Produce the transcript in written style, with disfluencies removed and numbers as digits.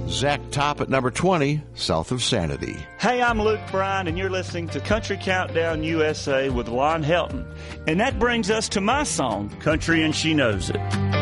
Zach Top at number 20, South of Sanity. Hey, I'm Luke Bryan, and you're listening to Country Countdown USA with Lon Helton. And that brings us to my song, Country and She Knows It.